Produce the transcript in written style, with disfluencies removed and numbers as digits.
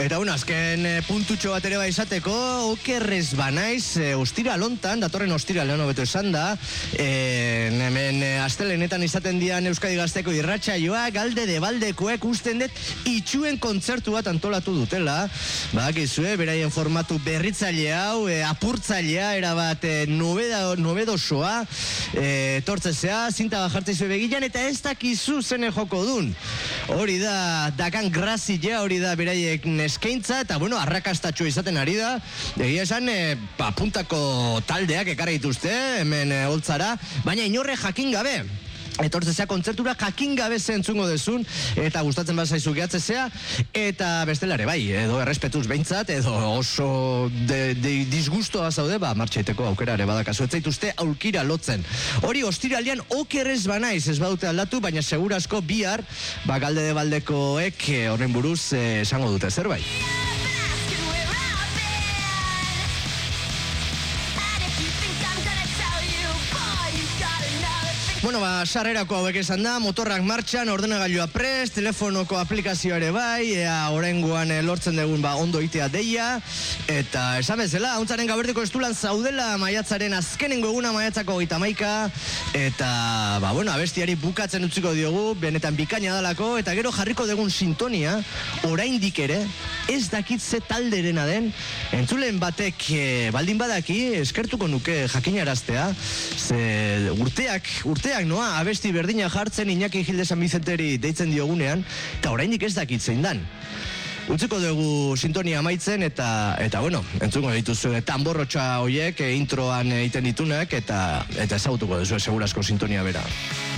Eta azken puntutxo bat ere bai izateko, okerrez banaiz, ostira lontan, datorren ostira lehan hobeto esan da, hemen astelenetan izaten dian Euskadi Gazteko irratsaioa, galde de baldekoek usten dut itxuen kontzertu bat antolatu dutela, badakizue, beraien formatu berritzaile hau, apurtzailea, erabat nobedosoa, tortzezea, zinta bajartzizue begilan, eta ez dakizu zene joko dun. Hori da, dakan grazia, hori da beraiek eskaintza, eta bueno, arrakastatxo izaten ari da. Egia esan, puntako taldeak ekarri dituzte, hemen holtzara, baina inorre jakin gabe. Etortzezea kontzertura jakin gabe zentzungo dezun, eta gustatzen bazaizu gehatzezea, eta bestelare bai, edo errespetuz behintzat, edo oso disgustoa zaude, martxaiteko aukera ere badakazu, ez zaituzte aurkira lotzen. Hori ostiralean okerrez banaiz ez badute aldatu, baina segurazko bihar, galde de baldekoek horren buruz esango dute zerbait. Bueno, sarrerako hauek esan da, motorrak martxan, ordenagailua prest, telefonoko aplikazioa ere bai, oraingoan lortzen dugun ondo itea deia, eta esan bezala, hauntzaren gaberdeko estulan zaudela maiatzaren azkenengo eguna maiatzako 31, eta, abestiari bukatzen utziko diogu, benetan bikaina dalako, eta gero jarriko dugun sintonia, oraindik ere, ez dakit ze talderena den, entzulen batek baldin badaki, eskertuko nuke jakinaraztea, ze urteak noa, abesti berdina jartzen Iñaki Gilde San Vicenteri deitzen diogunean, eta oraindik ez dakit zein dan. Utziko dugu sintonia amaitzen, eta entzungo dituzu tamborrotxa hoiek, introan egiten ditunak, eta ezagutuko duzu segurazko sintonia bera.